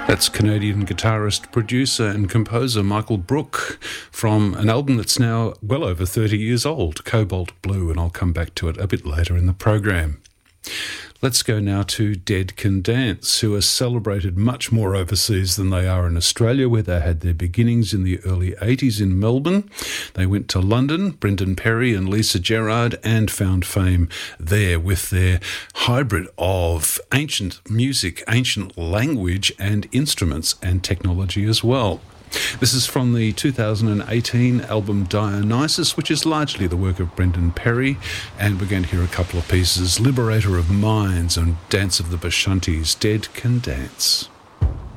That's Canadian guitarist, producer and composer Michael Brook from an album that's now well over 30 years old, Cobalt Blue, and I'll come back to it a bit later in the program. Let's go now to Dead Can Dance, who are celebrated much more overseas than they are in Australia, where they had their beginnings in the early 80s in Melbourne. They went to London, Brendan Perry and Lisa Gerrard, and found fame there with their hybrid of ancient music, ancient language and instruments and technology as well. This is from the 2018 album Dionysus, which is largely the work of Brendan Perry, and we're going to hear a couple of pieces: Liberator of Minds and Dance of the Bashantis, Dead Can Dance.